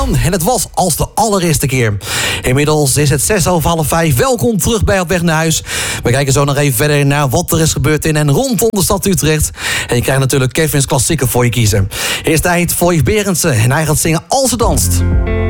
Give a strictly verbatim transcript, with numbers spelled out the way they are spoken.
gedaan en het was als de allereerste keer. Inmiddels is het zes over half vijf. Welkom terug bij Op weg naar huis. We kijken zo nog even verder naar wat er is gebeurd in en rondom de stad Utrecht. En je krijgt natuurlijk Kevin's klassieker voor je kiezen. Eerst tijd voor Yves Berendsen en hij gaat zingen Als ze danst.